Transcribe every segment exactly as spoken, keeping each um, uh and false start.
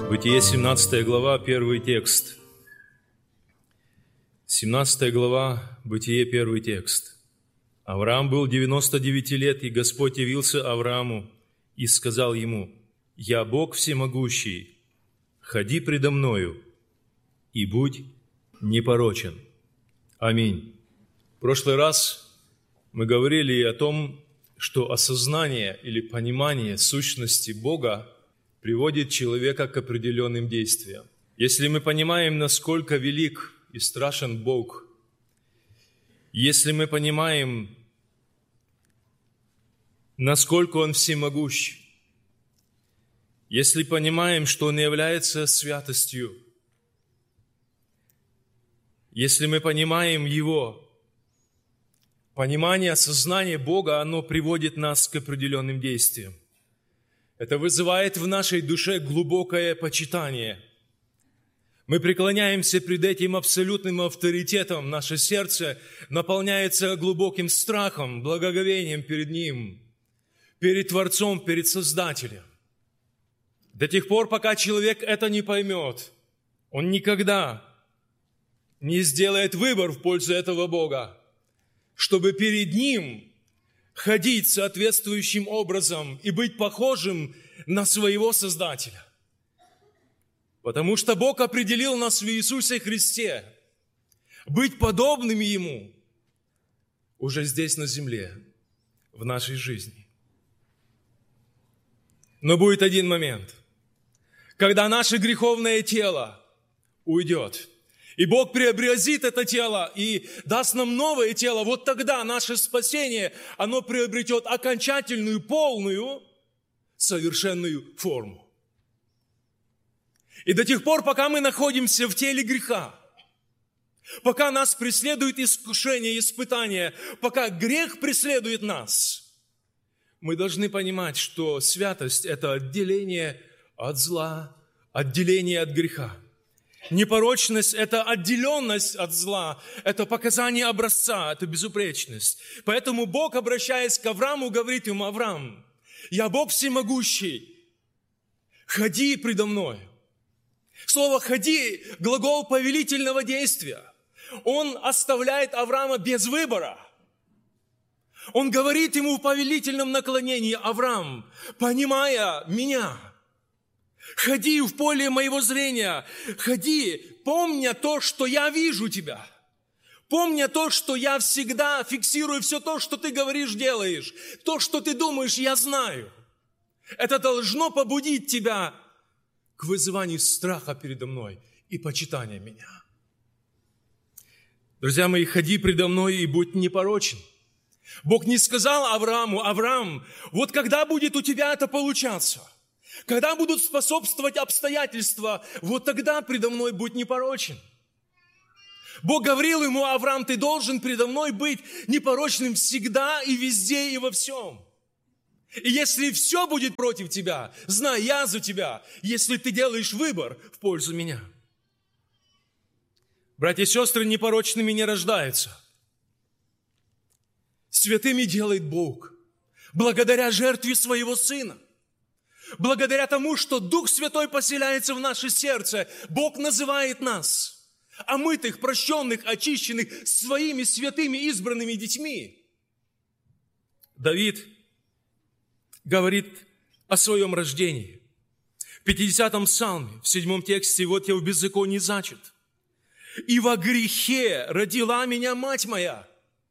Бытие, семнадцатая глава, первый текст. семнадцатая глава, Бытие, первый текст. Авраам был девяносто девяти лет, и Господь явился Аврааму и сказал ему: «Я Бог всемогущий, ходи предо мною и будь непорочен». Аминь. В прошлый раз мы говорили о том, что осознание или понимание сущности Бога приводит человека к определенным действиям. Если мы понимаем, насколько велик и страшен Бог, если мы понимаем, насколько Он всемогущ, если понимаем, что Он является святостью, если мы понимаем Его, понимание, осознание Бога, оно приводит нас к определенным действиям. Это вызывает в нашей душе глубокое почитание. Мы преклоняемся пред этим абсолютным авторитетом. Наше сердце наполняется глубоким страхом, благоговением перед Ним, перед Творцом, перед Создателем. До тех пор, пока человек это не поймет, он никогда не сделает выбор в пользу этого Бога, чтобы перед Ним ходить соответствующим образом и быть похожим на своего Создателя. Потому что Бог определил нас в Иисусе Христе быть подобными Ему уже здесь на земле, в нашей жизни. Но будет один момент, когда наше греховное тело уйдет, и Бог преобразит это тело и даст нам новое тело. Вот тогда наше спасение, оно приобретет окончательную, полную, совершенную форму. И до тех пор, пока мы находимся в теле греха, пока нас преследует искушение, испытание, пока грех преследует нас, мы должны понимать, что святость – это отделение от зла, отделение от греха. Непорочность – это отделенность от зла, это показание образца, это безупречность. Поэтому Бог, обращаясь к Аврааму, говорит ему: «Авраам, я Бог всемогущий, ходи предо мной». Слово «ходи» – глагол повелительного действия. Он оставляет Авраама без выбора. Он говорит ему в повелительном наклонении: «Авраам, понимая меня, ходи в поле моего зрения, ходи, помня то, что я вижу тебя, помня то, что я всегда фиксирую все то, что ты говоришь, делаешь, то, что ты думаешь, я знаю». Это должно побудить тебя к вызыванию страха передо мной и почитания меня. Друзья мои, ходи предо мной и будь непорочен. Бог не сказал Аврааму: «Авраам, вот когда будет у тебя это получаться, когда будут способствовать обстоятельства, вот тогда предо мной будь непорочен». Бог говорил ему: «Авраам, ты должен предо мной быть непорочным всегда и везде и во всем. И если все будет против тебя, знай, я за тебя, если ты делаешь выбор в пользу меня». Братья и сестры, непорочными не рождаются. Святыми делает Бог, благодаря жертве Своего Сына. Благодаря тому, что Дух Святой поселяется в наше сердце, Бог называет нас омытых, прощенных, очищенных Своими святыми избранными детьми. Давид говорит о своем рождении. В пятидесятом псалме, в седьмом тексте: «Вот я в беззаконии зачат, и во грехе родила меня мать моя».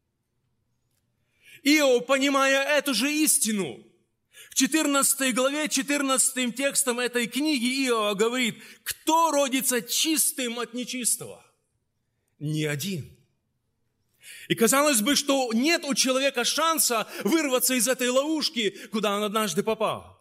Иов, понимая эту же истину, в четырнадцатой главе, четырнадцатым текстом этой книги Иова говорит: «Кто родится чистым от нечистого? Ни один». И казалось бы, что нет у человека шанса вырваться из этой ловушки, куда он однажды попал.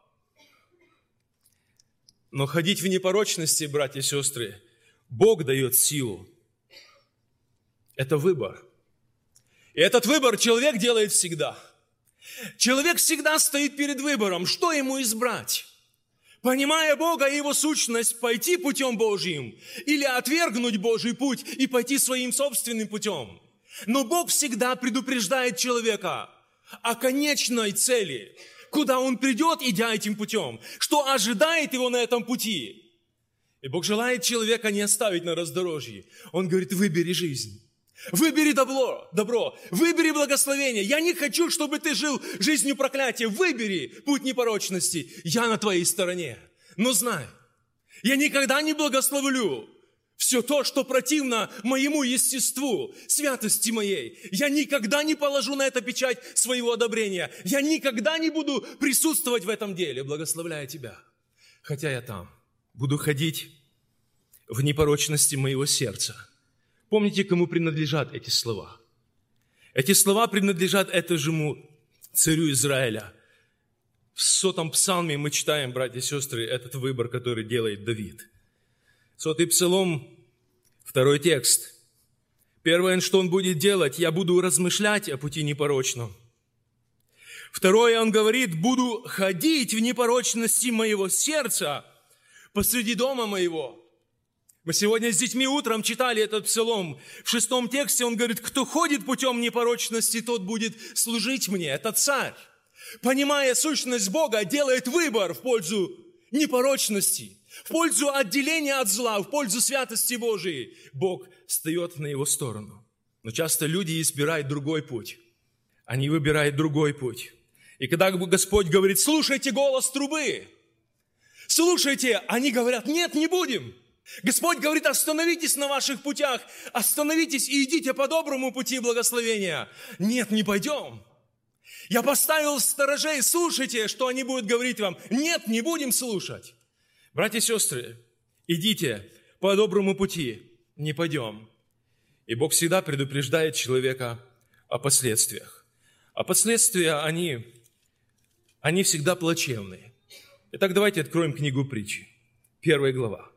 Но ходить в непорочности, братья и сестры, Бог дает силу. Это выбор. И этот выбор человек делает всегда. Человек всегда стоит перед выбором, что ему избрать. Понимая Бога и Его сущность, пойти путем Божьим или отвергнуть Божий путь и пойти своим собственным путем. Но Бог всегда предупреждает человека о конечной цели, куда он придет, идя этим путем, что ожидает его на этом пути. И Бог желает человека не оставить на раздорожье. Он говорит, выбери жизнь. Выбери добро, добро, выбери благословение. Я не хочу, чтобы ты жил жизнью проклятия. Выбери путь непорочности. Я на твоей стороне. Но знай, я никогда не благословлю все то, что противно моему естеству, святости моей. Я никогда не положу на это печать своего одобрения. Я никогда не буду присутствовать в этом деле, благословляя тебя. Хотя я там буду ходить в непорочности моего сердца. Помните, кому принадлежат эти слова? Эти слова принадлежат этому царю Израиля. В сотом псалме мы читаем, братья и сестры, этот выбор, который делает Давид. Сотый псалом, второй текст. Первое, что он будет делать, я буду размышлять о пути непорочном. Второе, он говорит, буду ходить в непорочности моего сердца посреди дома моего. Мы сегодня с детьми утром читали этот псалом. В шестом тексте он говорит, кто ходит путем непорочности, тот будет служить мне. Это царь, понимая сущность Бога, делает выбор в пользу непорочности, в пользу отделения от зла, в пользу святости Божией. Бог встает на его сторону. Но часто люди избирают другой путь. Они выбирают другой путь. И когда Господь говорит, слушайте голос трубы, слушайте, они говорят, нет, не будем. Господь говорит, остановитесь на ваших путях, остановитесь и идите по доброму пути благословения. Нет, не пойдем. Я поставил сторожей, слушайте, что они будут говорить вам. Нет, не будем слушать. Братья и сестры, идите по доброму пути, не пойдем. И Бог всегда предупреждает человека о последствиях. А последствия, они, они всегда плачевные. Итак, давайте откроем книгу Притчи, первая глава.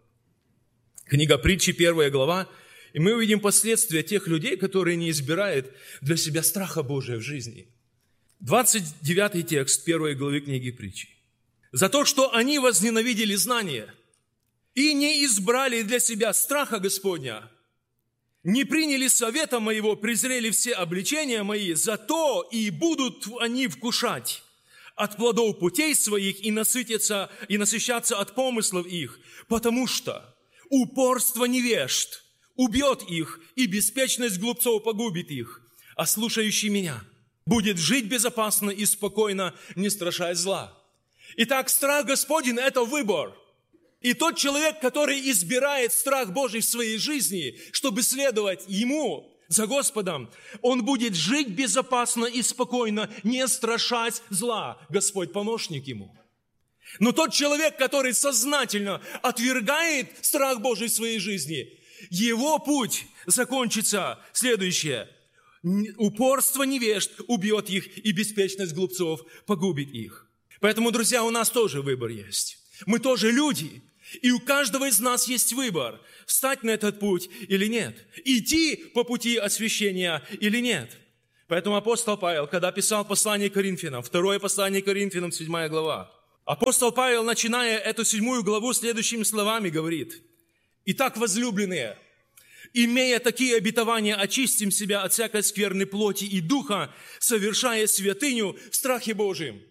Книга Притчи, первая глава, и мы увидим последствия тех людей, которые не избирают для себя страха Божия в жизни. двадцать девятый текст первой главы книги Притчи. «За то, что они возненавидели знание и не избрали для себя страха Господня, не приняли совета моего, презрели все обличения мои, зато и будут они вкушать от плодов путей своих и насытиться, и насыщаться от помыслов их, потому что упорство невежд убьет их, и беспечность глупцов погубит их, а слушающий меня будет жить безопасно и спокойно, не страшась зла». Итак, страх Господень – это выбор. И тот человек, который избирает страх Божий в своей жизни, чтобы следовать Ему, за Господом, он будет жить безопасно и спокойно, не страшась зла. Господь помощник ему. Но тот человек, который сознательно отвергает страх Божий в своей жизни, его путь закончится следующее. Упорство невежд убьет их, и беспечность глупцов погубит их. Поэтому, друзья, у нас тоже выбор есть. Мы тоже люди, и у каждого из нас есть выбор, встать на этот путь или нет, идти по пути освящения или нет. Поэтому апостол Павел, когда писал послание Коринфянам, второе послание Коринфянам, седьмая глава, апостол Павел, начиная эту седьмую главу, следующими словами говорит: «Итак, возлюбленные, имея такие обетования, очистим себя от всякой скверной плоти и духа, совершая святыню в страхе Божьем».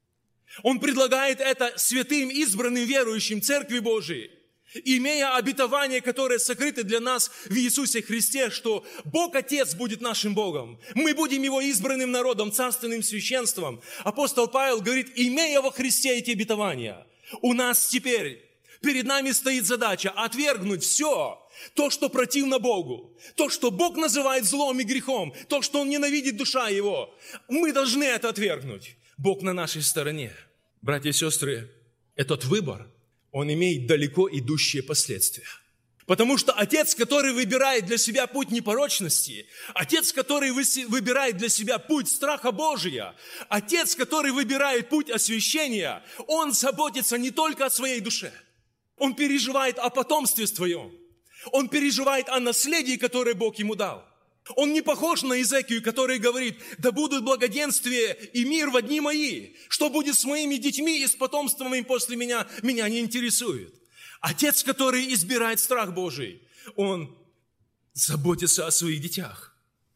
Он предлагает это святым, избранным верующим Церкви Божией, имея обетование, которое сокрыто для нас в Иисусе Христе, что Бог Отец будет нашим Богом. Мы будем Его избранным народом, царственным священством. Апостол Павел говорит, имея во Христе эти обетования, у нас теперь перед нами стоит задача отвергнуть все, то, что противно Богу, то, что Бог называет злом и грехом, то, что Он ненавидит душа Его. Мы должны это отвергнуть. Бог на нашей стороне. Братья и сестры, этот выбор, он имеет далеко идущие последствия. Потому что отец, который выбирает для себя путь непорочности, отец, который выбирает для себя путь страха Божия, отец, который выбирает путь освящения, он заботится не только о своей душе. Он переживает о потомстве своем. Он переживает о наследии, которое Бог ему дал. Он не похож на Иезекию, который говорит, да будут благоденствие и мир в дни мои. Что будет с моими детьми и с потомством им после меня, меня не интересует. Отец, который избирает страх Божий, он заботится о своих детях.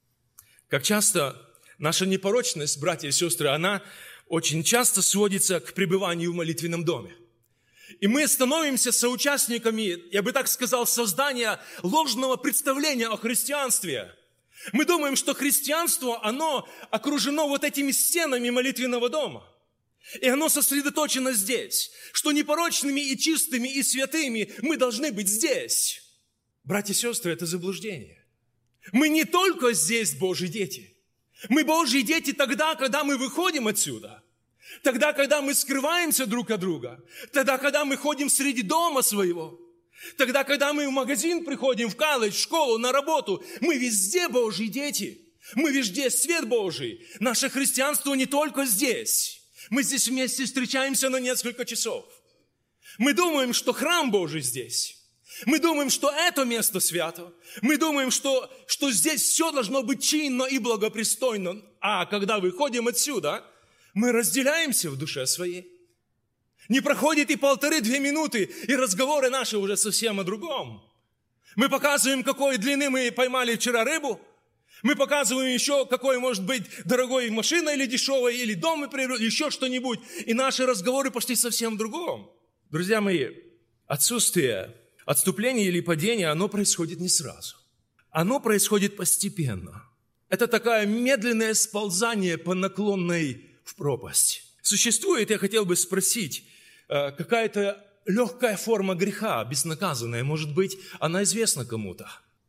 Как часто наша непорочность, братья и сестры, она очень часто сводится к пребыванию в молитвенном доме. И мы становимся соучастниками, я бы так сказал, создания ложного представления о христианстве. Мы думаем, что христианство, оно окружено вот этими стенами молитвенного дома. И оно сосредоточено здесь, что непорочными и чистыми и святыми мы должны быть здесь. Братья и сестры, это заблуждение. Мы не только здесь Божьи дети. Мы Божьи дети тогда, когда мы выходим отсюда. Тогда, когда мы скрываемся друг от друга. Тогда, когда мы ходим среди дома своего. Тогда, когда мы в магазин приходим, в колледж, в школу, на работу. Мы везде Божьи дети. Мы везде свет Божий. Наше христианство не только здесь. Мы здесь вместе встречаемся на несколько часов. Мы думаем, что храм Божий здесь. Мы думаем, что это место свято. Мы думаем, что, что здесь все должно быть чинно и благопристойно. А когда выходим отсюда, мы разделяемся в душе своей. Не проходит и полторы-две минуты, и разговоры наши уже совсем о другом. Мы показываем, какой длины мы поймали вчера рыбу. Мы показываем еще, какой может быть дорогой машина или дешевая, или дом мы приобрели, еще что-нибудь. И наши разговоры пошли совсем в другом. Друзья мои, отсутствие, отступление или падение, оно происходит не сразу. Оно происходит постепенно. Это такое медленное сползание по наклонной в пропасть. Существует, я хотел бы спросить, какая-то легкая форма греха, безнаказанная, может быть, она известна кому-то.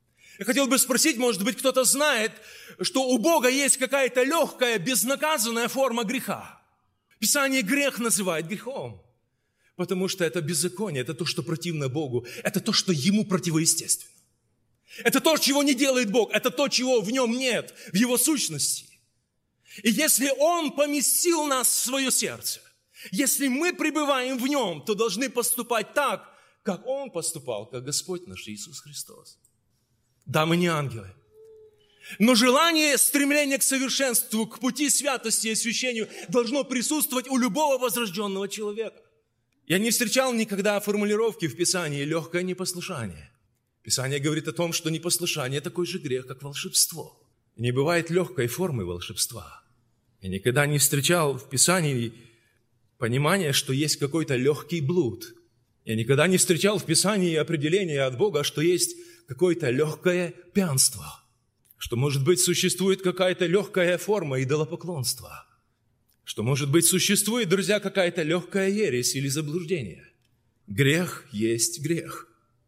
Я хотел бы спросить, может быть, кто-то знает, что у Бога есть какая-то легкая, безнаказанная форма греха. Писание грех называет грехом, потому что это беззаконие, это то, что противно Богу, это то, что Ему противоестественно. Это то, чего не делает Бог, это то, чего в Нем нет, в Его сущности. И если Он поместил нас в свое сердце, если мы пребываем в Нем, то должны поступать так, как Он поступал, как Господь наш Иисус Христос. Да, мы не ангелы. Но желание, стремление к совершенству, к пути святости и освящению должно присутствовать у любого возрожденного человека. Я не встречал никогда формулировки в Писании «легкое непослушание». Писание говорит о том, что непослушание такой же грех, как волшебство. И не бывает легкой формы волшебства. Я никогда не встречал в Писании понимания, что есть какой-то легкий блуд. Я никогда не встречал в Писании определения от Бога, что есть какое-то легкое пьянство, что, может быть, существует какая-то легкая форма идолопоклонства, что, может быть, существует, друзья, какая-то легкая ересь или заблуждение. Грех есть грех,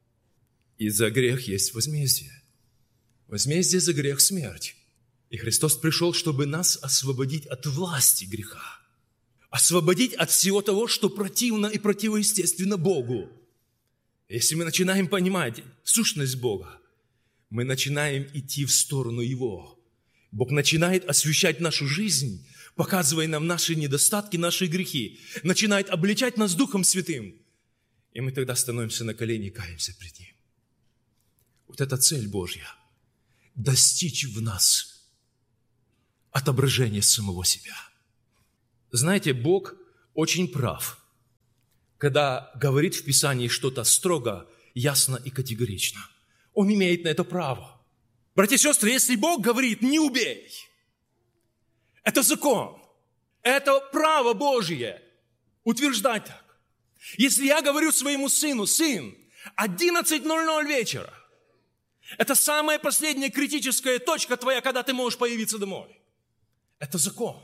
и за грех есть возмездие. Возмездие за грех – смерть. И Христос пришел, чтобы нас освободить от власти греха, освободить от всего того, что противно и противоестественно Богу. Если мы начинаем понимать сущность Бога, мы начинаем идти в сторону Его. Бог начинает освещать нашу жизнь, показывая нам наши недостатки, наши грехи, начинает обличать нас Духом Святым. И мы тогда становимся на колени и каемся пред Ним. Вот это цель Божья – достичь в нас отображения самого себя. Знаете, Бог очень прав, когда говорит в Писании что-то строго, ясно и категорично. Он имеет на это право. Братья и сестры, если Бог говорит «не убей», это закон, это право Божье утверждать так. Если я говорю своему сыну: сын, одиннадцать ноль ноль вечера, это самая последняя критическая точка твоя, когда ты можешь появиться домой. Это закон.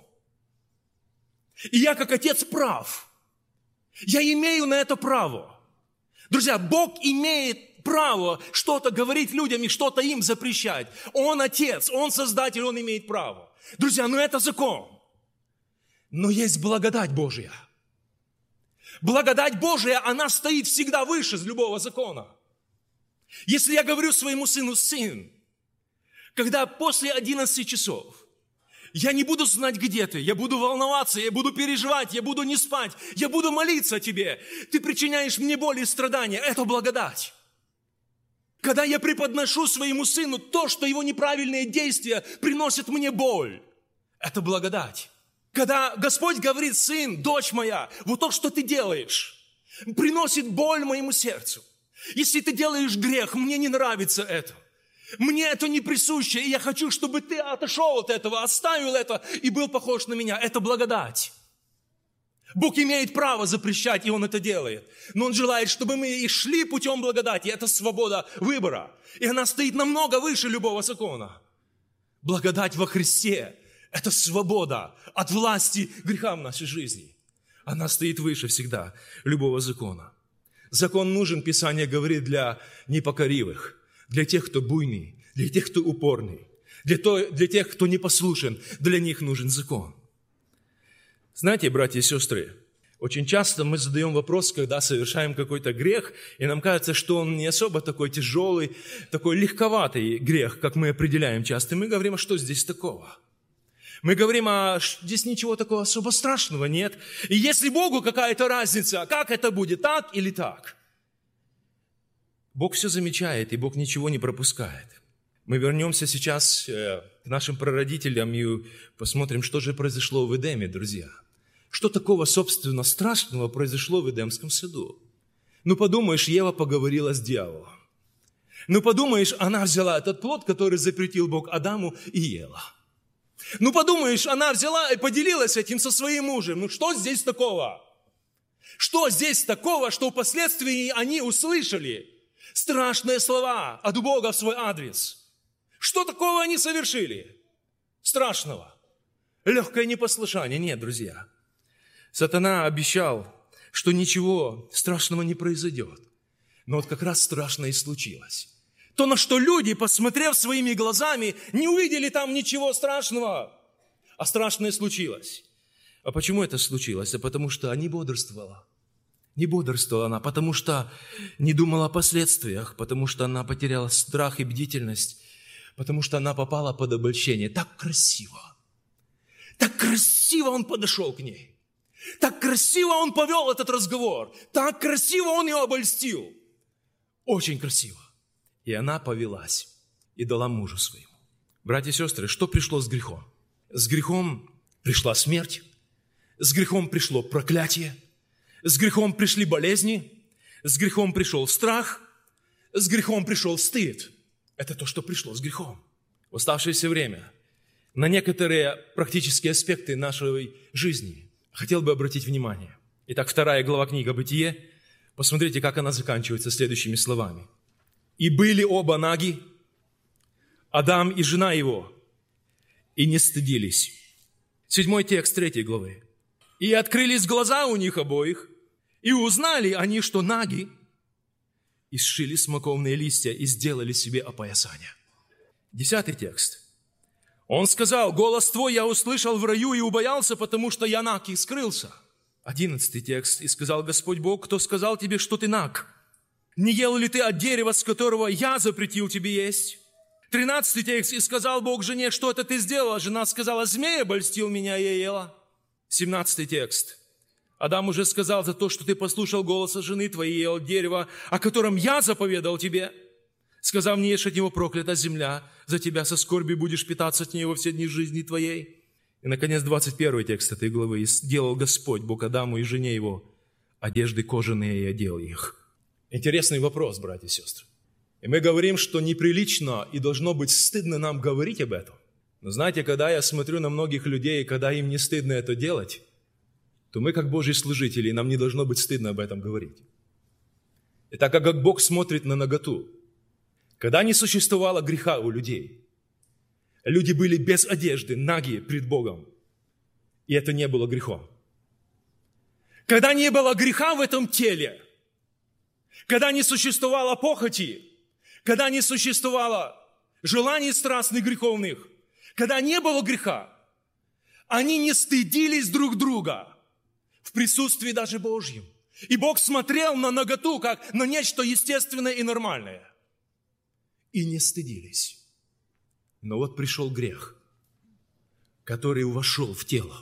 И я, как отец, прав. Я имею на это право. Друзья, Бог имеет право что-то говорить людям и что-то им запрещать. Он отец, Он создатель, Он имеет право. Друзья, ну это закон. Но есть благодать Божья. Благодать Божья, она стоит всегда выше любого закона. Если я говорю своему сыну: сын, когда после одиннадцати часов я не буду знать, где ты, я буду волноваться, я буду переживать, я буду не спать, я буду молиться о тебе, ты причиняешь мне боль и страдания, это благодать. Когда я преподношу своему сыну то, что его неправильные действия приносят мне боль, это благодать. Когда Господь говорит: сын, дочь моя, вот то, что ты делаешь, приносит боль моему сердцу. Если ты делаешь грех, мне не нравится это. Мне это не присуще, и я хочу, чтобы ты отошел от этого, оставил это и был похож на меня. Это благодать. Бог имеет право запрещать, и Он это делает. Но Он желает, чтобы мы и шли путем благодати. Это свобода выбора. И она стоит намного выше любого закона. Благодать во Христе – это свобода от власти греха в нашей жизни. Она стоит выше всегда любого закона. Закон нужен, Писание говорит, для непокоривых, для тех, кто буйный, для тех, кто упорный, для, то, для тех, кто непослушен. Для них нужен закон. Знаете, братья и сестры, очень часто мы задаем вопрос, когда совершаем какой-то грех, и нам кажется, что он не особо такой тяжелый, такой легковатый грех, как мы определяем часто. И мы говорим, а что здесь такого? Мы говорим, а здесь ничего такого особо страшного нет. И если Богу какая-то разница, как это будет, так или так? Бог все замечает, и Бог ничего не пропускает. Мы вернемся сейчас к нашим прародителям и посмотрим, что же произошло в Эдеме, друзья. Что такого, собственно, страшного произошло в Эдемском саду? Ну, подумаешь, Ева поговорила с дьяволом. Ну, подумаешь, она взяла этот плод, который запретил Бог Адаму, и ела. Ну, подумаешь, она взяла и поделилась этим со своим мужем. Ну, что здесь такого? Что здесь такого, что впоследствии они услышали страшные слова от Бога в свой адрес? Что такого они совершили? Страшного. Легкое непослушание. Нет, друзья. Сатана обещал, что ничего страшного не произойдет. Но вот как раз страшное и случилось. То, на что люди, посмотрев своими глазами, не увидели там ничего страшного. А страшное случилось. А почему это случилось? А потому что не бодрствовала. Не бодрствовала она, потому что не думала о последствиях, потому что она потеряла страх и бдительность, потому что она попала под обольщение. Так красиво. Так красиво он подошел к ней. Так красиво он повел этот разговор. Так красиво он ее обольстил. Очень красиво. И она повелась и дала мужу своему. Братья и сестры, что пришло с грехом? С грехом пришла смерть. С грехом пришло проклятие. С грехом пришли болезни. С грехом пришел страх. С грехом пришел стыд. Это то, что пришло с грехом. В оставшееся время на некоторые практические аспекты нашей жизни хотел бы обратить внимание. Итак, вторая глава книги «Бытие». Посмотрите, как она заканчивается следующими словами. «И были оба наги, Адам и жена его, и не стыдились». Седьмой текст третьей главы. «И открылись глаза у них обоих, и узнали они, что наги, и сшили смоковные листья, и сделали себе опоясания». Десятый текст. «Он сказал, голос твой я услышал в раю и убоялся, потому что я наг и скрылся». Одиннадцатый текст. «И сказал Господь Бог, кто сказал тебе, что ты наг? Не ел ли ты от дерева, с которого я запретил тебе есть?» Тринадцатый текст. «И сказал Бог жене, что это ты сделала?» Жена сказала, змея обольстил меня, и я ела. Семнадцатый текст. «Адам уже сказал, за то, что ты послушал голоса жены твоей, ел от дерева, о котором я заповедал тебе. Сказав, не ешь от него, проклята земля, за тебя со скорби будешь питаться от нее во все дни жизни твоей». И, наконец, двадцать первый текст этой главы. «И сделал Господь Бог Адаму и жене его одежды кожаные, и одел их». Интересный вопрос, братья и сестры. И мы говорим, что неприлично и должно быть стыдно нам говорить об этом. Но знаете, когда я смотрю на многих людей, когда им не стыдно это делать, то мы, как Божьи служители, нам не должно быть стыдно об этом говорить. И так как Бог смотрит на наготу, когда не существовало греха у людей, люди были без одежды, наги пред Богом, и это не было грехом. Когда не было греха в этом теле, когда не существовало похоти, когда не существовало желаний страстных греховных, когда не было греха, они не стыдились друг друга в присутствии даже Божьем. И Бог смотрел на наготу, как на нечто естественное и нормальное. И не стыдились. Но вот пришел грех, который вошел в тело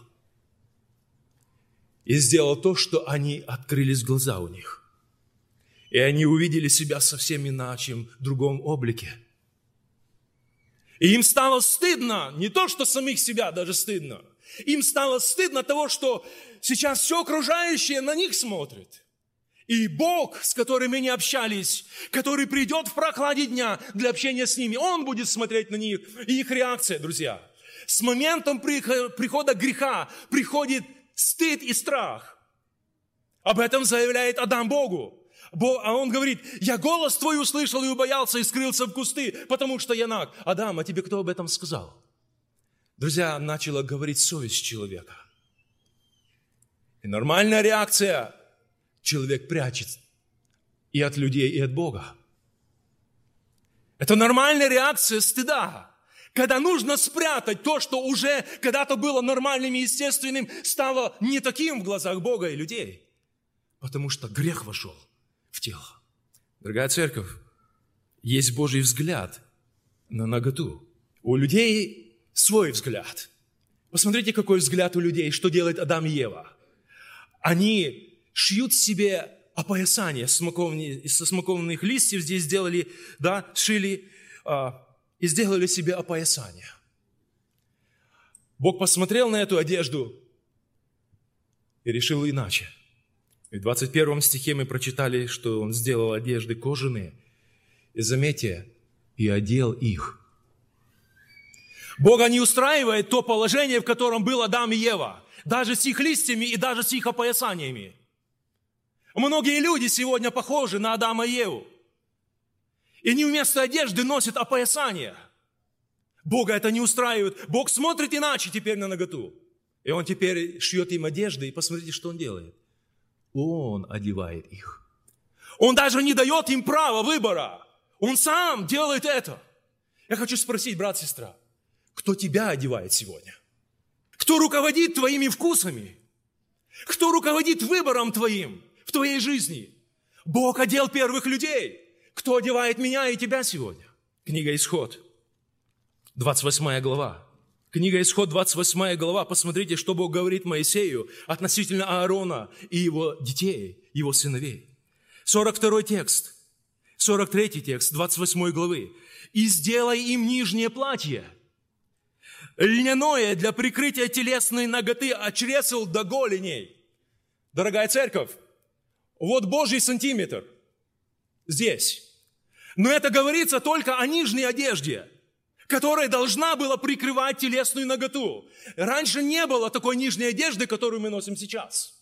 и сделал то, что они открылись глаза у них. И они увидели себя совсем иначе, в другом облике. И им стало стыдно, не то, что самих себя даже стыдно. Им стало стыдно того, что сейчас все окружающее на них смотрит. И Бог, с которым они общались, который придет в прохладе дня для общения с ними, Он будет смотреть на них. И их реакция, друзья. С моментом прихода греха приходит стыд и страх. Об этом заявляет Адам Богу. А он говорит: я голос твой услышал и убоялся, и скрылся в кусты, потому что я наг. Адам, а тебе кто об этом сказал? Друзья, начала говорить совесть человека. И нормальная реакция: человек прячется и от людей, и от Бога. Это нормальная реакция стыда. Когда нужно спрятать то, что уже когда-то было нормальным и естественным, стало не таким в глазах Бога и людей. Потому что грех вошел в тело. Дорогая церковь, есть Божий взгляд на наготу. У людей свой взгляд. Посмотрите, какой взгляд у людей, что делает Адам и Ева. Они шьют себе опоясание со смоковных листьев, здесь сделали, да, шили а, и сделали себе опоясание. Бог посмотрел на эту одежду и решил иначе. И в двадцать первом стихе мы прочитали, что Он сделал одежды кожаные, и, заметьте, и одел их. Бога не устраивает то положение, в котором был Адам и Ева, даже с их листьями и даже с их опоясаниями. Многие люди сегодня похожи на Адама и Еву. И они вместо одежды носят опоясание. Бога это не устраивает. Бог смотрит иначе теперь на наготу. И Он теперь шьет им одежды, и посмотрите, что Он делает. Он одевает их. Он даже не дает им права выбора. Он сам делает это. Я хочу спросить, брат, сестра, кто тебя одевает сегодня? Кто руководит твоими вкусами? Кто руководит выбором твоим в твоей жизни? Бог одел первых людей. Кто одевает меня и тебя сегодня? Книга Исход, двадцать восьмая глава. Книга Исход, двадцать восьмая глава. Посмотрите, что Бог говорит Моисею относительно Аарона и его детей, его сыновей. сорок второй текст, сорок третий текст, двадцать восьмой главы. «И сделай им нижнее платье, льняное для прикрытия телесной наготы от чресел до голеней». Дорогая церковь, вот Божий сантиметр здесь. Но это говорится только о нижней одежде, которая должна была прикрывать телесную наготу. Раньше не было такой нижней одежды, которую мы носим сейчас.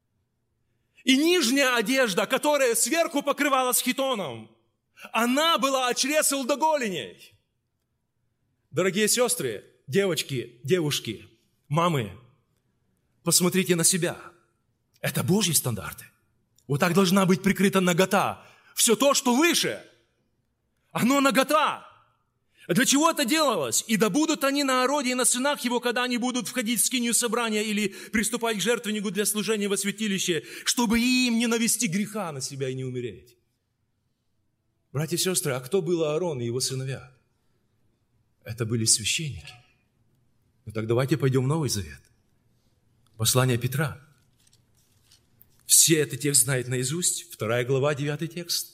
И нижняя одежда, которая сверху покрывалась хитоном, она была от чресел до голеней. Дорогие сестры, девочки, девушки, мамы, посмотрите на себя. Это Божьи стандарты. Вот так должна быть прикрыта нагота. Все то, что выше, оно нагота. Для чего это делалось? «И да будут они на народе и на сынах его, когда они будут входить в скинию собрания или приступать к жертвеннику для служения во святилище, чтобы им не навести греха на себя и не умереть». Братья и сестры, а кто был Аарон и его сыновья? Это были священники. Ну так давайте пойдем в Новый Завет. Послание Петра. Все этот текст знают наизусть. Вторая глава, девятый текст.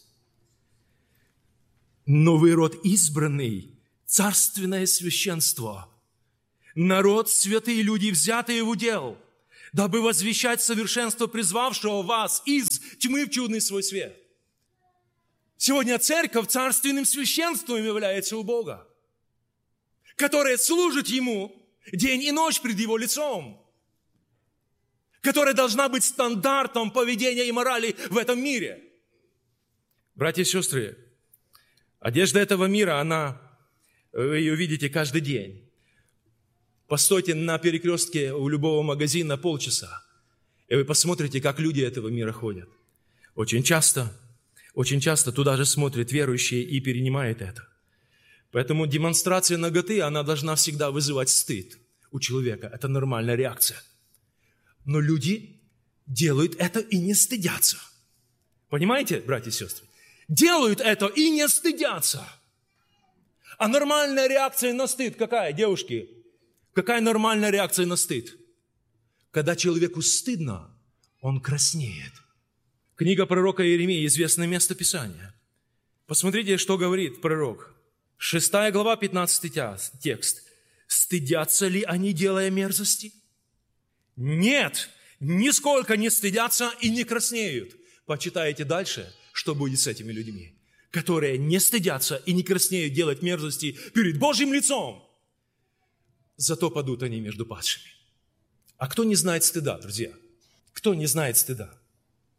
«Но вы род избранный, царственное священство, народ, святые люди, взятые в удел, дабы возвещать совершенство призвавшего вас из тьмы в чудный свой свет». Сегодня церковь царственным священством является у Бога, которая служит Ему день и ночь пред Его лицом, которая должна быть стандартом поведения и морали в этом мире. Братья и сестры, одежда этого мира, она, вы ее видите каждый день. Постойте на перекрестке у любого магазина полчаса, и вы посмотрите, как люди этого мира ходят. Очень часто, очень часто туда же смотрят верующие и перенимают это. Поэтому демонстрация наготы, она должна всегда вызывать стыд у человека. Это нормальная реакция. Но люди делают это и не стыдятся. Понимаете, братья и сестры? Делают это и не стыдятся. А нормальная реакция на стыд какая, девушки? Какая нормальная реакция на стыд? Когда человеку стыдно, он краснеет. Книга пророка Иеремии, известное место Писания. Посмотрите, что говорит пророк. Шестая глава, пятнадцатый текст. «Стыдятся ли они, делая мерзости? Нет, нисколько не стыдятся и не краснеют». Почитайте дальше, что будет с этими людьми, которые не стыдятся и не краснеют делать мерзости перед Божьим лицом. Зато падут они между падшими. А кто не знает стыда, друзья? Кто не знает стыда?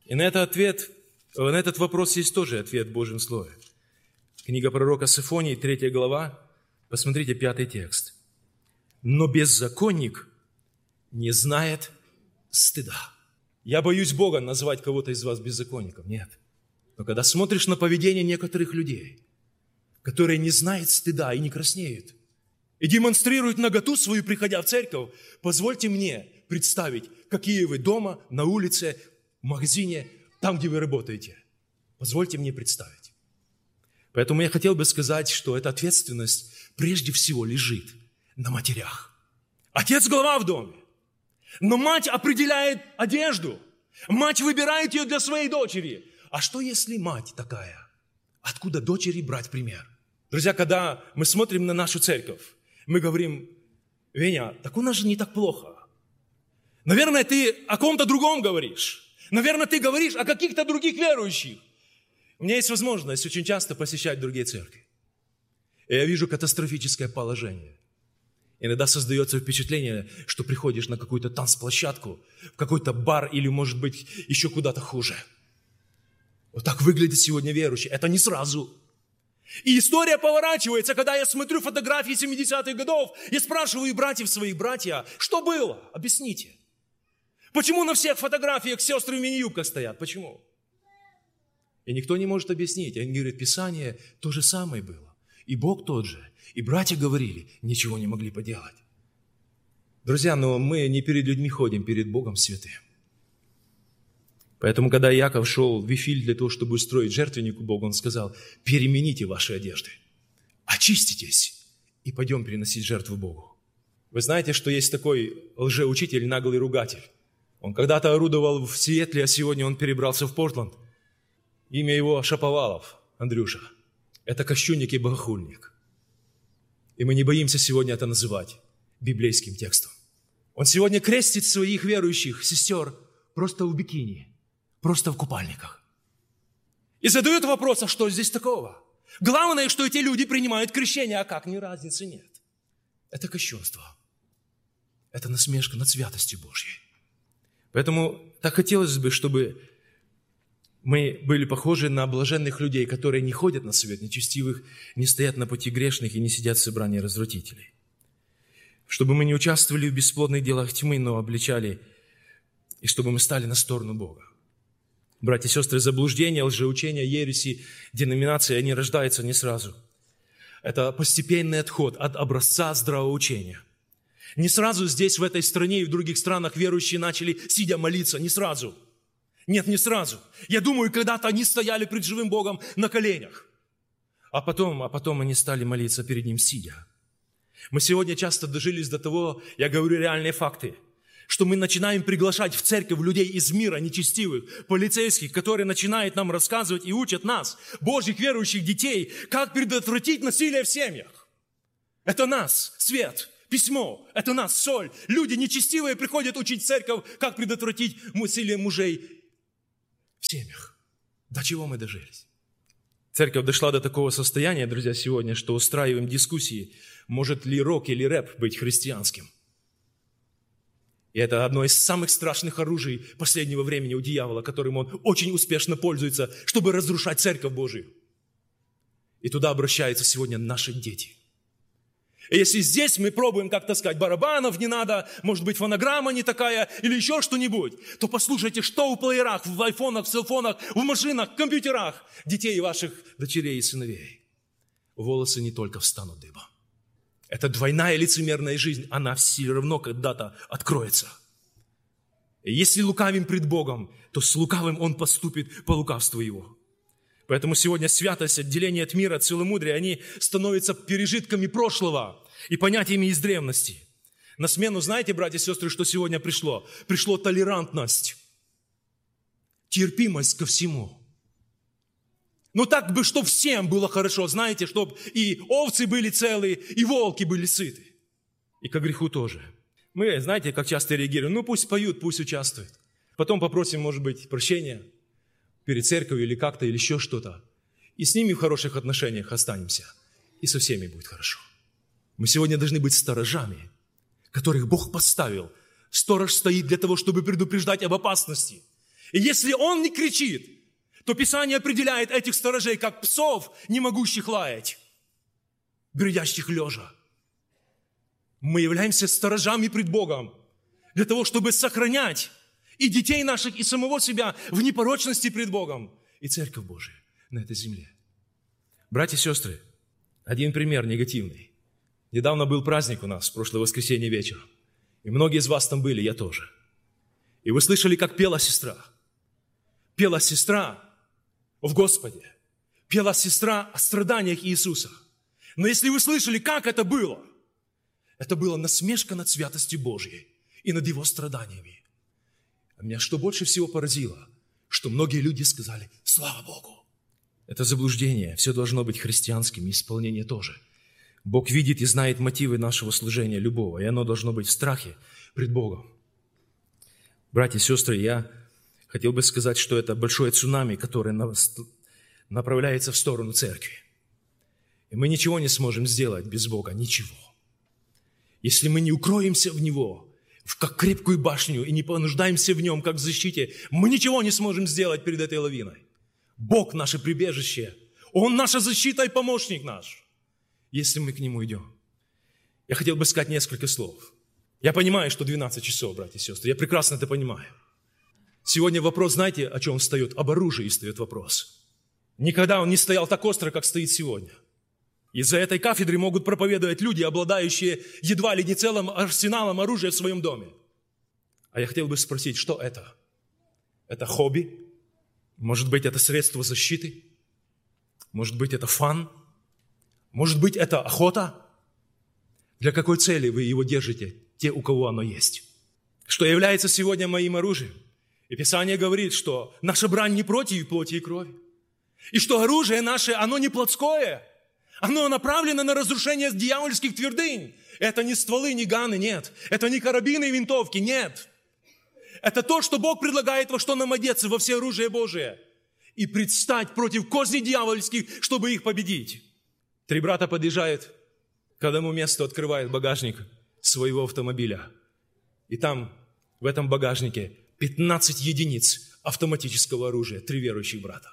И на этот ответ, на этот вопрос есть тоже ответ в Божьем Слове. Книга пророка Сефонии, третья глава, посмотрите пятый текст. «Но беззаконник не знает стыда». Я боюсь Бога назвать кого-то из вас беззаконником. Нет. Но когда смотришь на поведение некоторых людей, которые не знают стыда и не краснеют, и демонстрируют наготу свою, приходя в церковь, позвольте мне представить, какие вы дома, на улице, в магазине, там, где вы работаете. Позвольте мне представить. Поэтому я хотел бы сказать, что эта ответственность прежде всего лежит на матерях. Отец – глава в доме. Но мать определяет одежду. Мать выбирает ее для своей дочери. А что, если мать такая? Откуда дочери брать пример? Друзья, когда мы смотрим на нашу церковь, мы говорим: Веня, так у нас же не так плохо. Наверное, ты о ком-то другом говоришь. Наверное, ты говоришь о каких-то других верующих. У меня есть возможность очень часто посещать другие церкви. И я вижу катастрофическое положение. Иногда создается впечатление, что приходишь на какую-то танцплощадку, в какой-то бар или, может быть, еще куда-то хуже. Вот так выглядит сегодня верующий. Это не сразу. И история поворачивается, когда я смотрю фотографии семидесятых годов и спрашиваю братьев своих: братья, что было? Объясните. Почему на всех фотографиях сестры в мини-юбках стоят? Почему? И никто не может объяснить. Они говорят, Писание то же самое было. И Бог тот же. И братья говорили, ничего не могли поделать. Друзья, но мы не перед людьми ходим, перед Богом святым. Поэтому, когда Иаков шел в Вифиль для того, чтобы устроить жертвенник у Бога, он сказал: перемените ваши одежды, очиститесь и пойдем приносить жертву Богу. Вы знаете, что есть такой лжеучитель, наглый ругатель. Он когда-то орудовал в Сиэтле, а сегодня он перебрался в Портленд. Имя его Шаповалов, Андрюша. Это кощунник и богохульник. И мы не боимся сегодня это называть библейским текстом. Он сегодня крестит своих верующих сестер просто в бикини, просто в купальниках. И задают вопрос: а что здесь такого? Главное, что эти люди принимают крещение, а как, ни разницы нет. Это кощунство. Это насмешка над святостью Божьей. Поэтому так хотелось бы, чтобы мы были похожи на блаженных людей, которые не ходят на совет нечестивых, не стоят на пути грешных и не сидят в собрании развратителей. Чтобы мы не участвовали в бесплодных делах тьмы, но обличали, и чтобы мы стали на сторону Бога. Братья и сестры, заблуждения, лжеучения, ереси, деноминации, они рождаются не сразу. Это постепенный отход от образца здравого учения. Не сразу здесь, в этой стране и в других странах верующие начали, сидя, молиться. Не сразу. Нет, не сразу. Я думаю, когда-то они стояли пред живым Богом на коленях. А потом, а потом они стали молиться перед Ним сидя. Мы сегодня часто дожились до того, я говорю реальные факты, что мы начинаем приглашать в церковь людей из мира, нечестивых, полицейских, которые начинают нам рассказывать и учат нас, Божьих верующих детей, как предотвратить насилие в семьях. Это нас, свет, письмо, это нас, соль. Люди нечестивые приходят учить церковь, как предотвратить насилие мужей в семьях. До чего мы дожились? Церковь дошла до такого состояния, друзья, сегодня, что устраиваем дискуссии, может ли рок или рэп быть христианским. И это одно из самых страшных оружий последнего времени у дьявола, которым он очень успешно пользуется, чтобы разрушать церковь Божию. И туда обращаются сегодня наши дети. И если здесь мы пробуем как-то сказать, барабанов не надо, может быть, фонограмма не такая или еще что-нибудь, то послушайте, что в плеерах, в айфонах, в селфонах, в машинах, в компьютерах детей ваших дочерей и сыновей. Волосы не только встанут дыбом. Это двойная лицемерная жизнь, она все равно когда-то откроется. И если лукавим пред Богом, то с лукавым он поступит по лукавству его. Поэтому сегодня святость, отделение от мира, целомудрие, они становятся пережитками прошлого и понятиями из древности. На смену, знаете, братья и сестры, что сегодня пришло? Пришло толерантность, терпимость ко всему. Ну так бы, чтобы всем было хорошо, знаете, чтобы и овцы были целые, и волки были сыты. И ко греху тоже. Мы, знаете, как часто реагируем, ну пусть поют, пусть участвуют. Потом попросим, может быть, прощения перед церковью или как-то, или еще что-то. И с ними в хороших отношениях останемся. И со всеми будет хорошо. Мы сегодня должны быть сторожами, которых Бог поставил. Сторож стоит для того, чтобы предупреждать об опасности. И если он не кричит, то Писание определяет этих сторожей как псов, не могущих лаять, бредящих лежа. Мы являемся сторожами пред Богом для того, чтобы сохранять и детей наших, и самого себя в непорочности пред Богом, и Церковь Божия на этой земле. Братья и сестры, один пример негативный. Недавно был праздник у нас, в прошлое воскресенье вечером. И многие из вас там были, я тоже. И вы слышали, как пела сестра. Пела сестра в Господе. Пела сестра о страданиях Иисуса. Но если вы слышали, как это было, это было насмешка над святостью Божьей и над Его страданиями. А меня что больше всего поразило, что многие люди сказали: «Слава Богу!» Это заблуждение. Все должно быть христианским, и исполнение тоже. Бог видит и знает мотивы нашего служения любого, и оно должно быть в страхе пред Богом. Братья и сестры, я хотел бы сказать, что это большое цунами, которое направляется в сторону церкви. И мы ничего не сможем сделать без Бога, ничего. Если мы не укроемся в Него, как крепкую башню, и не понуждаемся в Нем, как в защите, мы ничего не сможем сделать перед этой лавиной. Бог наше прибежище, Он наша защита и помощник наш, если мы к Нему идем. Я хотел бы сказать несколько слов. Я понимаю, что двенадцать часов, братья и сестры, я прекрасно это понимаю. Сегодня вопрос, знаете, о чем встает? Об оружии встает вопрос. Никогда он не стоял так остро, как стоит сегодня. Из-за этой кафедры могут проповедовать люди, обладающие едва ли не целым арсеналом оружия в своем доме. А я хотел бы спросить, что это? Это хобби? Может быть, это средство защиты? Может быть, это фан? Может быть, это охота? Для какой цели вы его держите, те, у кого оно есть? Что является сегодня моим оружием? И Писание говорит, что наша брань не против плоти и крови. И что оружие наше, оно не плотское. Оно направлено на разрушение дьявольских твердынь. Это не стволы, не ганы, нет. Это не карабины и винтовки, нет. Это то, что Бог предлагает, во что нам одеться, во все оружие Божие. И предстать против козней дьявольских, чтобы их победить. Три брата подъезжают к одному месту, открывают багажник своего автомобиля. И там, в этом багажнике, пятнадцать единиц автоматического оружия, три верующих брата.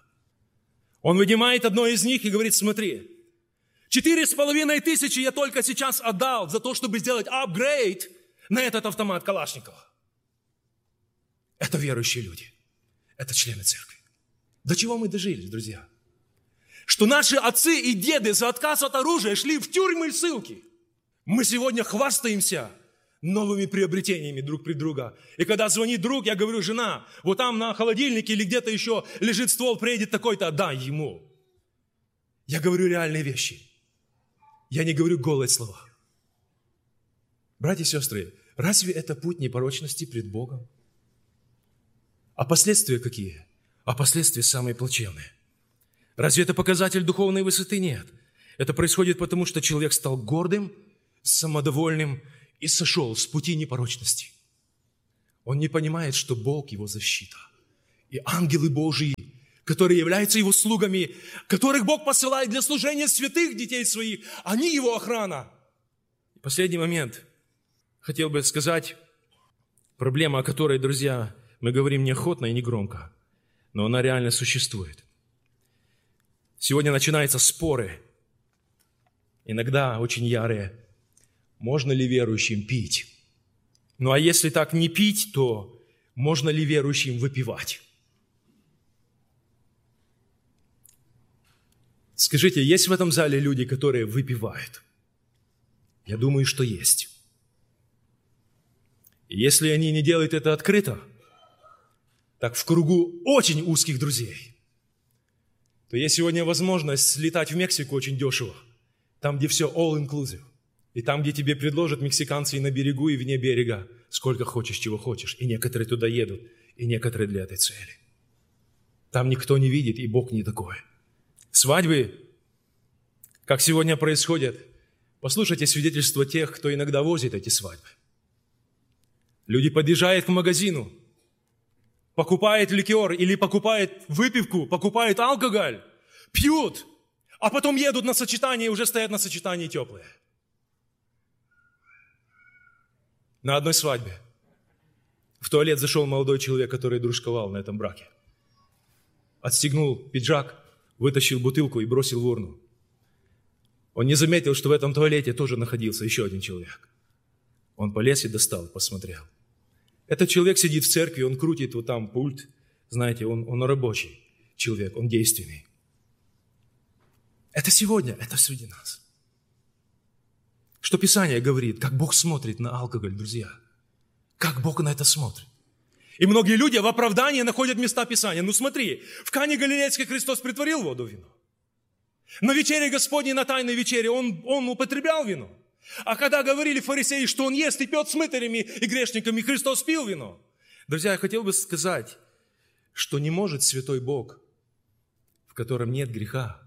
Он вынимает одно из них и говорит: смотри, четыре с половиной тысячи я только сейчас отдал за то, чтобы сделать апгрейд на этот автомат Калашникова. Это верующие люди. Это члены церкви. До чего мы дожились, друзья? Что наши отцы и деды за отказ от оружия шли в тюрьмы и ссылки. Мы сегодня хвастаемся новыми приобретениями друг при друга. И когда звонит друг, я говорю: жена, вот там на холодильнике или где-то еще лежит ствол, приедет такой-то, отдай ему. Я говорю реальные вещи. Я не говорю голые слова. Братья и сестры, разве это путь непорочности пред Богом? А последствия какие? А последствия самые плачевные. Разве это показатель духовной высоты? Нет. Это происходит потому, что человек стал гордым, самодовольным и сошел с пути непорочности. Он не понимает, что Бог его защита. И ангелы Божьи, которые являются его слугами, которых Бог посылает для служения святых детей своих, они его охрана. И последний момент. Хотел бы сказать, проблема, о которой, друзья, мы говорим неохотно и не громко, но она реально существует. Сегодня начинаются споры, иногда очень ярые. Можно ли верующим пить? Ну а если так не пить, то можно ли верующим выпивать? Скажите, есть в этом зале люди, которые выпивают? Я думаю, что есть. И если они не делают это открыто, так в кругу очень узких друзей, то есть сегодня возможность слетать в Мексику очень дешево, там, где все all-inclusive, и там, где тебе предложат мексиканцы и на берегу, и вне берега, сколько хочешь, чего хочешь, и некоторые туда едут, и некоторые для этой цели. Там никто не видит, и Бог не такой. Свадьбы, как сегодня происходят, послушайте свидетельства тех, кто иногда возит эти свадьбы. Люди подъезжают к магазину, покупают ликер или покупают выпивку, покупают алкоголь, пьют, а потом едут на сочетание и уже стоят на сочетании теплые. На одной свадьбе В туалет зашел молодой человек, который дружковал на этом браке. Отстегнул пиджак, вытащил бутылку и бросил в урну. Он не заметил, что в этом туалете тоже находился еще один человек. Он полез и достал, посмотрел. Этот человек сидит в церкви, он крутит вот там пульт. Знаете, он, он рабочий человек, он действенный. Это сегодня, это среди нас. Что Писание говорит, как Бог смотрит на алкоголь, друзья. Как Бог на это смотрит. И многие люди в оправдании находят места Писания. Ну смотри, в Кане Галилейской Христос притворил воду в вино. На вечере Господней, на тайной вечере он, он употреблял вино. А когда говорили фарисеи, что он ест и пьет с мытарями и грешниками, Христос пил вино. Друзья, я хотел бы сказать, что не может святой Бог, в котором нет греха,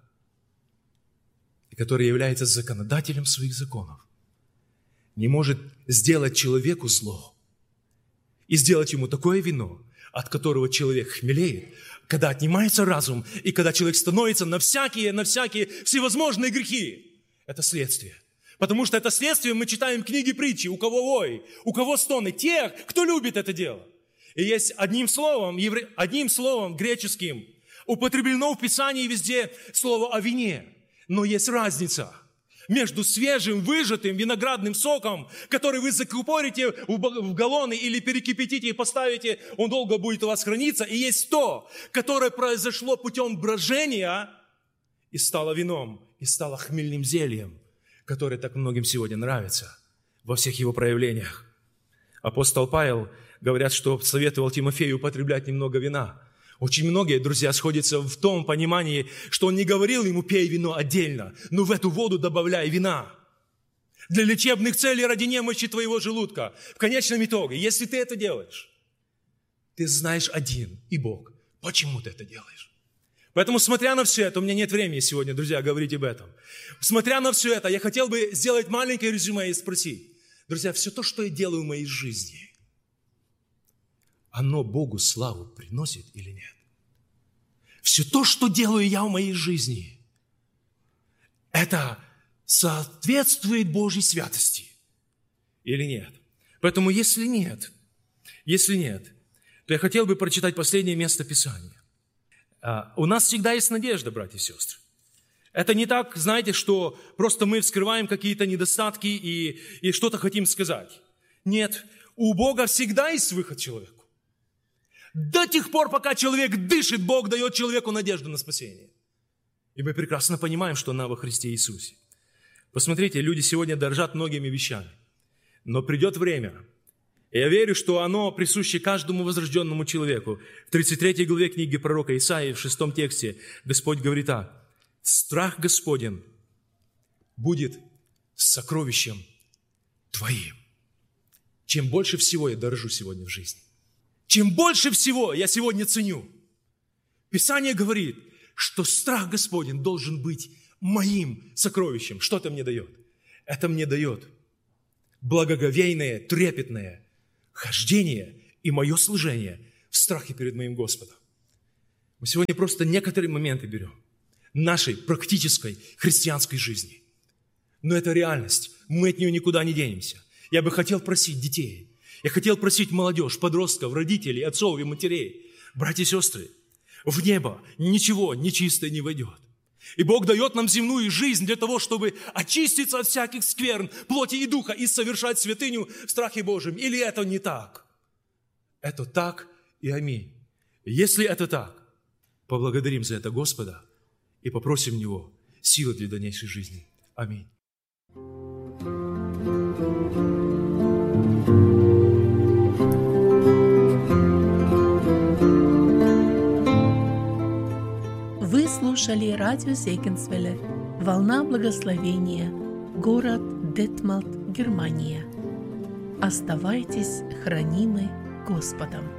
и который является законодателем своих законов, не может сделать человеку зло и сделать ему такое вино, от которого человек хмелеет, когда отнимается разум, и когда человек становится на всякие, на всякие всевозможные грехи. Это следствие. Потому что это следствие мы читаем в книге притчи. У кого вой, у кого стоны? Тех, кто любит это дело. И есть одним словом, евре... одним словом греческим употреблено в Писании везде слово о вине. Но есть разница между свежим, выжатым виноградным соком, который вы закупорите в галлоны или перекипятите и поставите, он долго будет у вас храниться, и есть то, которое произошло путем брожения и стало вином, и стало хмельным зельем, которое так многим сегодня нравится во всех его проявлениях. Апостол Павел, говорят, что советовал Тимофею употреблять немного вина. Очень многие, друзья, сходятся в том понимании, что он не говорил ему «пей вино отдельно», но в эту воду добавляй вина. Для лечебных целей ради немощи твоего желудка. В конечном итоге, если ты это делаешь, ты знаешь один и Бог. Почему ты это делаешь? Поэтому, смотря на все это, у меня нет времени сегодня, друзья, говорить об этом. Смотря на все это, я хотел бы сделать маленькое резюме и спросить. Друзья, все то, что я делаю в моей жизни, оно Богу славу приносит или нет? Все то, что делаю я в моей жизни, это соответствует Божьей святости или нет? Поэтому, если нет, если нет, то я хотел бы прочитать последнее место Писания. У нас всегда есть надежда, братья и сестры. Это не так, знаете, что просто мы вскрываем какие-то недостатки и, и что-то хотим сказать. Нет, у Бога всегда есть выход человеку. До тех пор, пока человек дышит, Бог дает человеку надежду на спасение. И мы прекрасно понимаем, что она во Христе Иисусе. Посмотрите, люди сегодня дорожат многими вещами. Но придет время, и я верю, что оно присуще каждому возрожденному человеку. В тридцать третьей главе книги пророка Исаии, в шестом тексте, Господь говорит так. «Страх Господень будет сокровищем твоим». Чем больше всего я дорожу сегодня в жизни. Чем больше всего я сегодня ценю. Писание говорит, что страх Господень должен быть моим сокровищем. Что это мне дает? Это мне дает благоговейное, трепетное хождение и мое служение в страхе перед моим Господом. Мы сегодня просто некоторые моменты берем нашей практической христианской жизни. Но это реальность. Мы от нее никуда не денемся. Я бы хотел просить детей, я хотел просить молодежь, подростков, родителей, отцов и матерей, братья и сестры, в небо ничего нечистое не войдет. И Бог дает нам земную жизнь для того, чтобы очиститься от всяких скверн, плоти и духа и совершать святыню в страхе Божьем. Или это не так? Это так и аминь. Если это так, поблагодарим за это Господа и попросим в Него силы для дальнейшей жизни. Аминь. Вы слушали радио Зегенсвелле «Волна благословения», город Детмалт, Германия. Оставайтесь хранимы Господом.